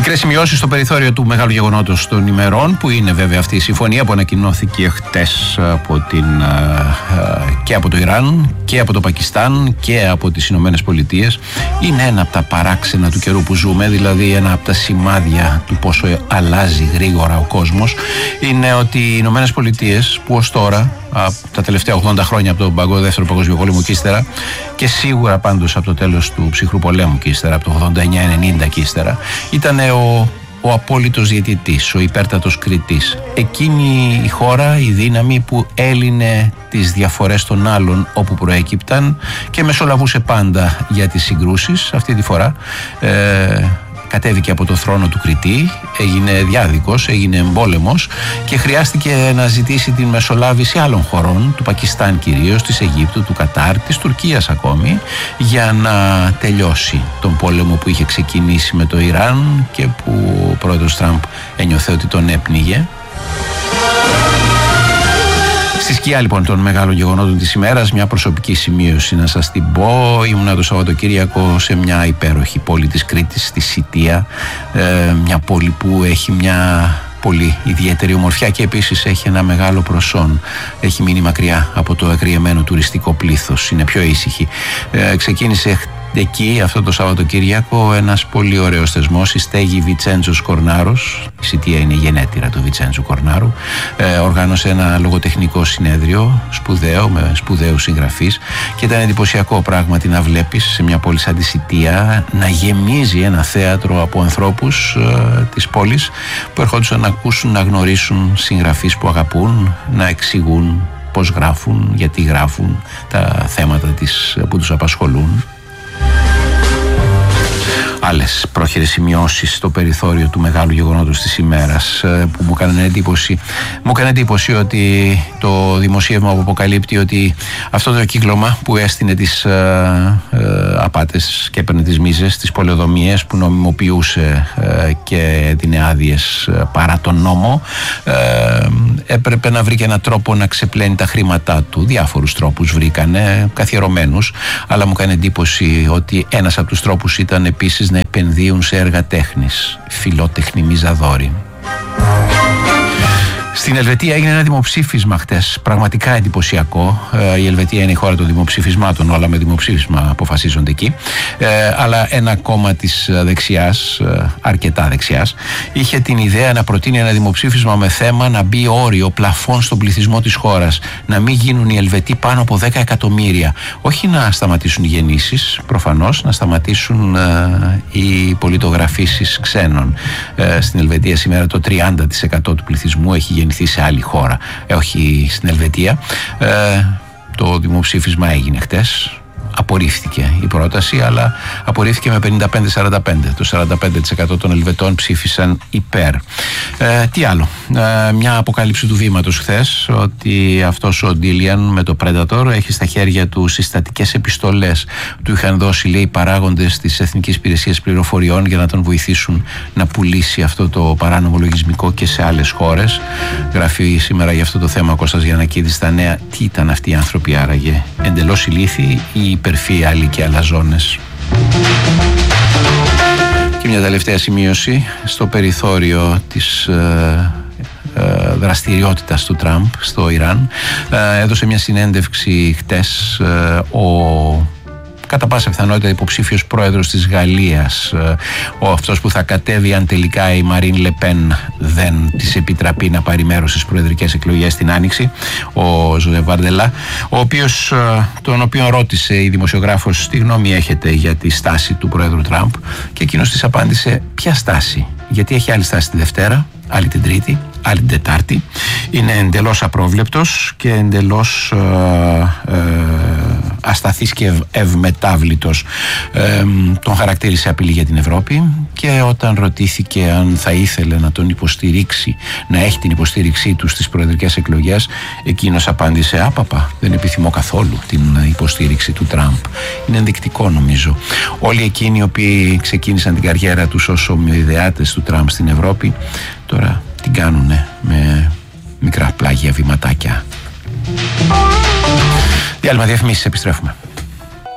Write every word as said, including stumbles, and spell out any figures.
Μικρές σημειώσεις στο περιθώριο του μεγάλου γεγονότος των ημερών, που είναι βέβαια αυτή η συμφωνία που ανακοινώθηκε χτες από την, και από το Ιράν και από το Πακιστάν και από τις Ηνωμένες Πολιτείες. Είναι ένα από τα παράξενα του καιρού που ζούμε, δηλαδή ένα από τα σημάδια του πόσο αλλάζει γρήγορα ο κόσμος. Είναι ότι οι Ηνωμένες Πολιτείες, που ως τώρα, τα τελευταία ογδόντα χρόνια από τον δεύτερο παγκόσμιο πόλεμο και ύστερα, και σίγουρα πάντως από το τέλος του ψυχρού πολέμου και ύστερα, από το ογδόντα εννιά ενενήντα και ύστερα, ήταν ο, ο απόλυτος διαιτητής, ο υπέρτατος κριτής. Εκείνη η χώρα, η δύναμη που έλυνε τις διαφορές των άλλων όπου προέκυπταν και μεσολαβούσε πάντα για τις συγκρούσεις. Αυτή τη φορά ε, κατέβηκε από το θρόνο του κριτή, έγινε διάδικος, έγινε εμπόλεμος και χρειάστηκε να ζητήσει την μεσολάβηση άλλων χωρών, του Πακιστάν κυρίως, της Αιγύπτου, του Κατάρ, της Τουρκίας ακόμη, για να τελειώσει τον πόλεμο που είχε ξεκινήσει με το Ιράν και που ο πρόεδρος Τραμπ ένιωθε ότι τον έπνιγε. Στη σκιά λοιπόν των μεγάλων γεγονότων της ημέρας, μια προσωπική σημείωση να σας την πω. Ήμουνα το Σαββατοκύριακο σε μια υπέροχη πόλη της Κρήτης, στη Σιτία, ε, μια πόλη που έχει μια πολύ ιδιαίτερη ομορφιά και επίσης έχει ένα μεγάλο προσόν. Έχει μείνει μακριά από το αγριεμένο τουριστικό πλήθος, είναι πιο ήσυχη. Ε, ξεκίνησε εκεί αυτό το Σαββατοκύριακο ένας πολύ ωραίος θεσμός, η στέγη Βιτσέντζος Κορνάρος. Η Σιτία είναι η γενέτειρα του Βιτσέντζου Κορνάρου. Ε, οργάνωσε ένα λογοτεχνικό συνέδριο σπουδαίο, με σπουδαίους συγγραφείς, και ήταν εντυπωσιακό πράγματι να βλέπεις σε μια πόλη σαν τη Σιτία να γεμίζει ένα θέατρο από ανθρώπους ε, της πόλης που ερχόντουσαν να ακούσουν, να γνωρίσουν συγγραφείς που αγαπούν, να εξηγούν πώς γράφουν, γιατί γράφουν, τα θέματα της, που τους απασχολούν. Άλλες πρόχειρες σημειώσεις στο περιθώριο του μεγάλου γεγονότος της ημέρας που μου έκανε εντύπωση. Μου έκανε εντύπωση ότι το δημοσίευμα που αποκαλύπτει ότι αυτό το κύκλωμα που έστεινε τις ε, ε, απάτες και έπαιρνε τις μίζες, τις πολεοδομίες, που νομιμοποιούσε ε, και έδινε άδειες παρά τον νόμο, ε, έπρεπε να βρει και έναν τρόπο να ξεπλένει τα χρήματά του. Διάφορους τρόπους βρήκανε, καθιερωμένους, αλλά μου έκανε εντύπωση ότι ένας από τους τρόπους ήταν επίσης να επενδύουν σε έργα τέχνης, φιλότεχνη μιζαδόρη. Στην Ελβετία έγινε ένα δημοψήφισμα χτες, πραγματικά εντυπωσιακό. Η Ελβετία είναι η χώρα των δημοψηφισμάτων, όλα με δημοψήφισμα αποφασίζονται εκεί. Ε, αλλά ένα κόμμα της δεξιάς, αρκετά δεξιάς, είχε την ιδέα να προτείνει ένα δημοψήφισμα με θέμα να μπει όριο, πλαφόν στον πληθυσμό της χώρας. Να μην γίνουν οι Ελβετοί πάνω από δέκα εκατομμύρια. Όχι να σταματήσουν οι γεννήσεις, προφανώς, να σταματήσουν ε, οι πολιτογραφήσεις ξένων. Ε, στην Ελβετία σήμερα το τριάντα τοις εκατό του πληθυσμού έχει γεννηθεί σε άλλη χώρα, ε, όχι στην Ελβετία. Ε, το δημοψήφισμα έγινε χτες. Απορρίφθηκε η πρόταση, αλλά απορρίφθηκε με πενήντα πέντε σαράντα πέντε. Το σαράντα πέντε τοις εκατό των Ελβετών ψήφισαν υπέρ. Ε, τι άλλο. Ε, μια αποκάλυψη του βήματος χθες, ότι αυτός ο Ντίλιαν με το Predator έχει στα χέρια του συστατικές επιστολές. Του είχαν δώσει, λέει, παράγοντες της Εθνικής Υπηρεσίας Πληροφοριών για να τον βοηθήσουν να πουλήσει αυτό το παράνομο λογισμικό και σε άλλες χώρες. Γράφει σήμερα για αυτό το θέμα ο Κώστας Γιαννακίδης στα Νέα. Τι ήταν αυτοί οι άνθρωποι άραγε? Εντελώς ηλίθιοι ή υπερφύοι άλλοι και αλαζόνες? Και μια τελευταία σημείωση στο περιθώριο της ε, ε, δραστηριότητας του Τραμπ στο Ιράν. Ε, έδωσε μια συνέντευξη χτες ε, ο κατά πάσα πιθανότητα υποψήφιος πρόεδρος της Γαλλίας, ο αυτός που θα κατέβει αν τελικά η Μαρίν Λεπέν δεν της επιτραπεί να πάρει μέρος στις προεδρικές εκλογές την Άνοιξη, ο Ζωζεφ Βαρντελά, ο οποίος, τον οποίο ρώτησε η δημοσιογράφος τι γνώμη έχετε για τη στάση του πρόεδρου Τραμπ, και εκείνος της απάντησε ποια στάση, γιατί έχει άλλη στάση τη Δευτέρα, άλλη την Τρίτη, άλλη την Τετάρτη. Είναι εντελώς απρόβλεπτος και εντελώς ε, ε, ασταθής και ευ, ευμετάβλητος. Ε, τον χαρακτήρισε απειλή για την Ευρώπη, και όταν ρωτήθηκε αν θα ήθελε να τον υποστηρίξει, να έχει την υποστήριξή του στις προεδρικές εκλογές, εκείνος απάντησε άπαπα, δεν επιθυμώ καθόλου την υποστήριξη του Τραμπ. Είναι ενδεικτικό, νομίζω. Όλοι εκείνοι οι οποίοι ξεκίνησαν την καριέρα τους ως ομοειδεάτες του Τραμπ στην Ευρώπη, τώρα την κάνουνε με μικρά πλάγια βηματάκια. Διάλειμμα, διαφημίσεις, επιστρέφουμε.